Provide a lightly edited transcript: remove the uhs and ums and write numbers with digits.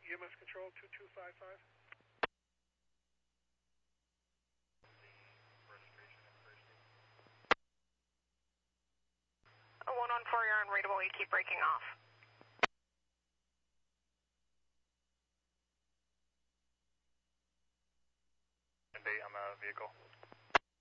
EMS control 2255. 114, you're unreadable, you keep breaking off. And 8 on the vehicle.